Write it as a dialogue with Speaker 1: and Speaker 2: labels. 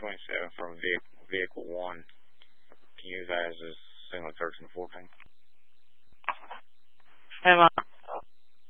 Speaker 1: 27 from vehicle 1. Can you use that as a signal 1314?
Speaker 2: Hey, Mom.